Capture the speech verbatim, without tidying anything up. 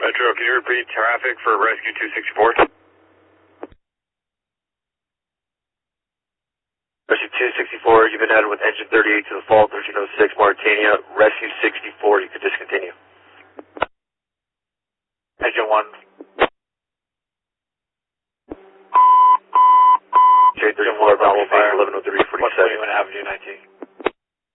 Metro, can you repeat traffic for Rescue two sixty-four? Rescue two sixty-four, you've been added with engine thirty-eight to the fault, thirteen oh six Mauritania. Rescue sixty-four, you can discontinue. Engine one. J thirty-four, Bravo Fire, eleven oh three forty-seven. Avenue nineteen.